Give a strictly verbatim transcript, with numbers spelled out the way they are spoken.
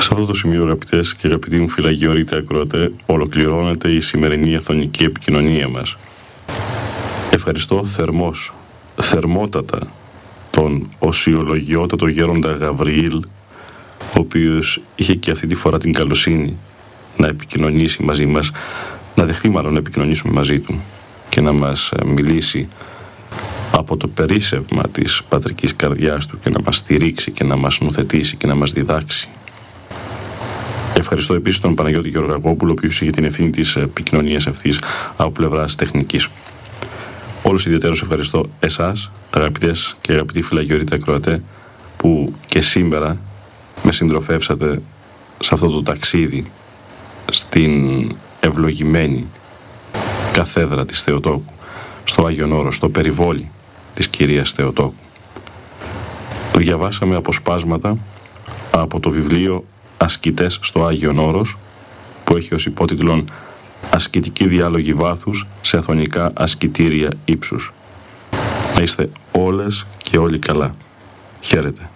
Σε αυτό το σημείο, αγαπητές και αγαπητοί μου φιλαγιορείτε ακροατέ, ολοκληρώνεται η σημερινή αθωνική επικοινωνία μας. Ευχαριστώ θερμός, θερμότατα τον οσιολογιότατο γέροντα Γαβριήλ, ο οποίος είχε και αυτή τη φορά την καλοσύνη να επικοινωνήσει μαζί μας, να δεχτεί μάλλον να επικοινωνήσουμε μαζί του και να μας μιλήσει από το περίσσευμα της πατρικής καρδιάς του και να μας στηρίξει και να μας νουθετήσει και να μας διδάξει. Ευχαριστώ επίσης τον Παναγιώτη Γεωργακόπουλο, ο οποίος είχε την ευθύνη της επικοινωνίας αυτής από πλευράς τεχνικής. Όλους ιδιαίτερως ευχαριστώ εσάς, αγαπητές και αγαπητοί φιλαγιορείτε ακροατέ, που και σήμερα με συντροφεύσατε σε αυτό το ταξίδι στην ευλογημένη καθέδρα της Θεοτόκου, στο Άγιον Όρος, στο περιβόλι της Κυρίας Θεοτόκου. Διαβάσαμε αποσπάσματα από το βιβλίο «Ασκητές στο Άγιον Όρος», που έχει ως υπότιτλον «Ασκητική διάλογη βάθους σε αθωνικά ασκητήρια ύψους». Να είστε όλες και όλοι καλά. Χαίρετε.